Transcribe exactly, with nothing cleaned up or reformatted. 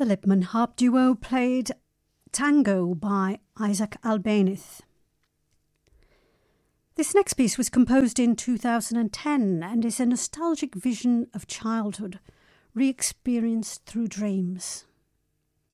The Lipman Harp Duo played Tango by Isaac Albéniz. This next piece was composed in two thousand ten and is a nostalgic vision of childhood, re-experienced through dreams.